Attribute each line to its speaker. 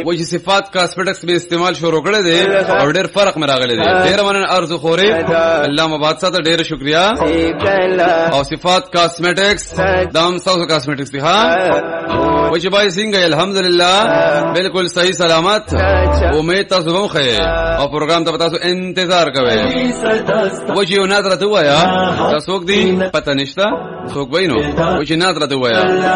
Speaker 1: و چې صفات کاسمیټکس به استعمال شروع کړی دی او ډېر فرق مې راغلی دی. ډېر مننه ارزو خوري الله مبارک ساته. ډېر شکریا. او صفات کاسمیټکس دام ساوس کاسمیټکس دی ها و چې بای څنګه الحمدلله بالکل صحیح سلامت. امید تاسو هم خیر او پروګرام ته تاسو انتظار کوئ. و چې یو نظر ته وایا تاسو وګ دی پته نشته څوک وینو و چې نظر ته وایا